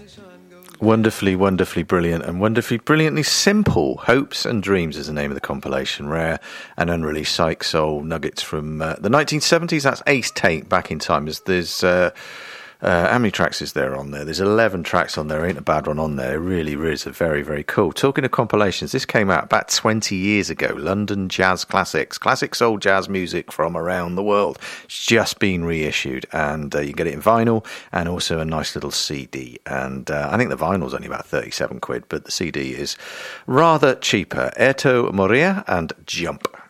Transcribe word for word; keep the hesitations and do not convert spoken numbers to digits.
Wonderfully, wonderfully brilliant and wonderfully brilliantly simple. Hopes and Dreams is the name of the compilation. Rare and unreleased psych soul nuggets from uh, the nineteen seventies. That's Ace Tate, Back in Time. There's, there's uh, uh, how many tracks is there on there? There's eleven tracks on there. Ain't a bad one on there. It really, really is a very, very cool. Talking of compilations, this came out about twenty years ago. London Jazz Classics. Classic soul jazz music from around the world. It's just been reissued, and uh, you can get it in vinyl and also a nice little C D. And uh, I think the vinyl's only about thirty-seven quid, but the C D is rather cheaper. Erto Moria and Jump.